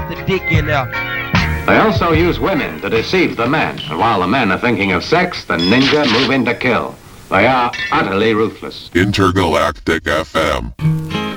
the dick you left. They also use women to deceive the men. And while the men are thinking of sex, the ninja move in to kill. They are utterly ruthless. Intergalactic FM.